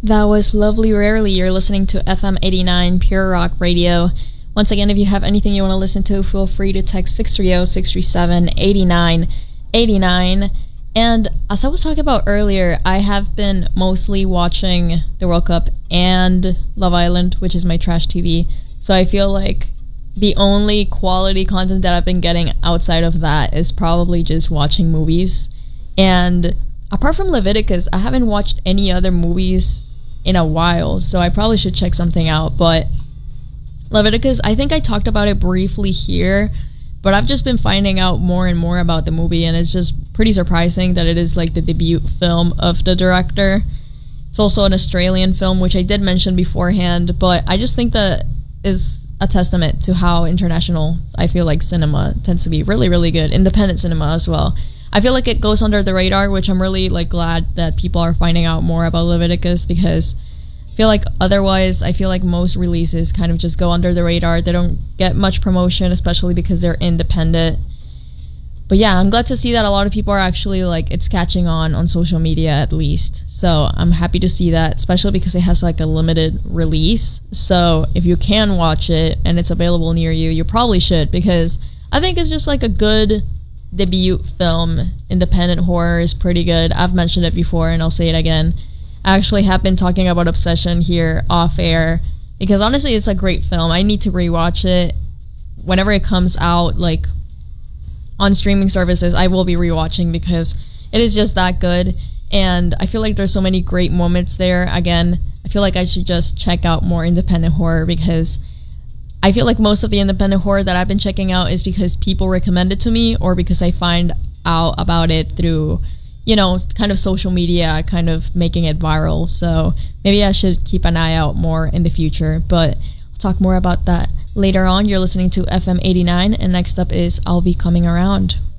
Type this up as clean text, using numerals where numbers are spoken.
That was Lovely Rarely. You're listening to FM 89 Pure Rock Radio. Once again, if you have anything you want to listen to, feel free to text 630-637-8989. And as I was talking about earlier, I have been mostly watching the World Cup and Love Island, which is my trash TV. So I feel like the only quality content that I've been getting outside of that is probably just watching movies. And apart from Leviticus, I haven't watched any other movies in a while, so I probably should check something out. But Leviticus, I think I talked about it briefly here, but I've just been finding out more and more about the movie, and it's just pretty surprising that it is like the debut film of the director. It's also an Australian film, which I did mention beforehand, but I just think that is a testament to how international I feel like cinema tends to be. Really, really good. Independent cinema as well. I feel like it goes under the radar, which I'm really like glad that people are finding out more about Leviticus, because I feel like otherwise, I feel like most releases kind of just go under the radar. They don't get much promotion, especially because they're independent. But yeah, I'm glad to see that a lot of people are actually like, it's catching on social media at least. So I'm happy to see that, especially because it has like a limited release. So if you can watch it and it's available near you, you probably should, because I think it's just like a good debut film. Independent horror is pretty good. I've mentioned it before and I'll say it again. I actually have been talking about Obsession here off air because honestly it's a great film. I need to rewatch it whenever it comes out, like on streaming services. I will be rewatching because it is just that good, and I feel like there's so many great moments there. Again, I feel like I should just check out more independent horror, because I feel like most of the independent horror that I've been checking out is because people recommend it to me, or because I find out about it through, you know, kind of social media, kind of making it viral. So maybe I should keep an eye out more in the future, but I'll talk more about that later on. You're listening to FM 89, and next up is I'll Be Coming Around.